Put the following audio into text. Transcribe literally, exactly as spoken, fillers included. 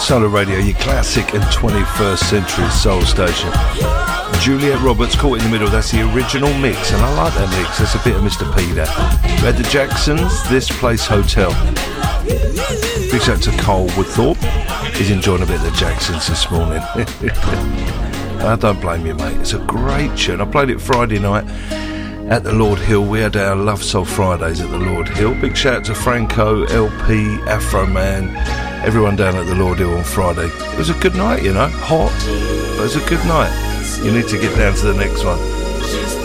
Solar Radio, your classic and twenty-first century soul station. Juliet Roberts, Caught in the Middle, that's the original mix, and I like that mix. That's a bit of Mister P there. We had the Jacksons, This Place Hotel. Big shout out to Cole Woodthorpe. He's enjoying a bit of the Jacksons this morning. I don't blame you, mate. It's a great tune. I played it Friday night at the Lord Hill. We had our Love Soul Fridays at the Lord Hill. Big shout out to Franco, L P, Afro Man, everyone down at the Lord Hill on Friday. It was a good night, you know. Hot, but it was a good night. You need to get down to the next one.